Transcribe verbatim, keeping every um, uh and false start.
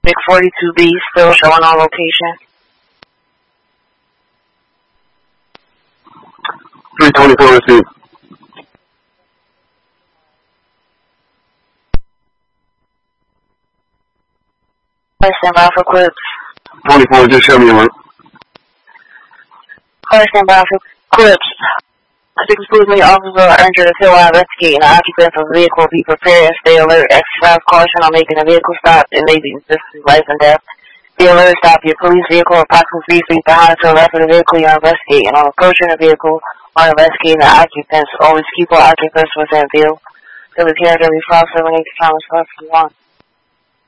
Big forty-two B still showing on location. three twenty-four received. Stand by for clips. twenty-four, just show me your work. Stand by for clips. Six police officers are injured until I investigate and the occupants of the vehicle be prepared and stay alert. Exercise caution on making a vehicle stop. It may be this is life and death. Be alert, stop your police vehicle approximately three feet behind to the left of the vehicle you're investigating. On approaching the vehicle while investigating the occupants, always keep all occupants within view. There was here to be five seven eight Thomas one.